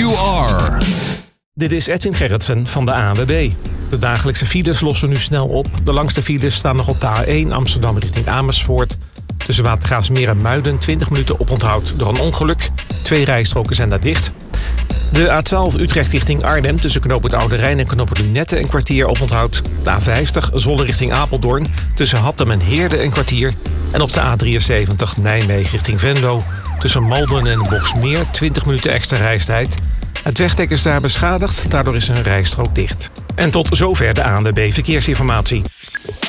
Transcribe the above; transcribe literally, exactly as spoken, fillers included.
you are. Dit is Edwin Gerritsen van de A N W B. De dagelijkse files lossen nu snel op. De langste files staan nog op de A één Amsterdam richting Amersfoort. Tussen Watergraafsmeer en Muiden twintig minuten oponthoud door een ongeluk. Twee rijstroken zijn daar dicht. De A twaalf Utrecht richting Arnhem tussen knooppunt Oude Rijn en knooppunt Lunette een kwartier oponthoud. De A vijftig Zwolle richting Apeldoorn tussen Hattem en Heerde een kwartier. En op de A drieënzeventig Nijmegen richting Venlo tussen Malden en Boxmeer twintig minuten extra reistijd. Het wegdek is daar beschadigd, daardoor is een rijstrook dicht. En tot zover de A N W B Verkeersinformatie.